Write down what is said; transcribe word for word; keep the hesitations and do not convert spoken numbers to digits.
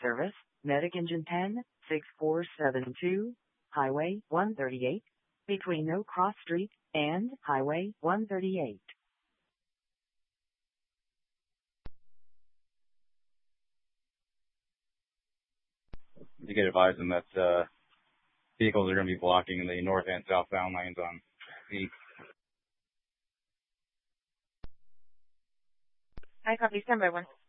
service, Medic Engine ten, six four seven two, Highway one thirty-eight, between No Cross Street and Highway one thirty-eight. You get advised them that uh, vehicles are going to be blocking the north and southbound lanes on the. I copy, stand by one.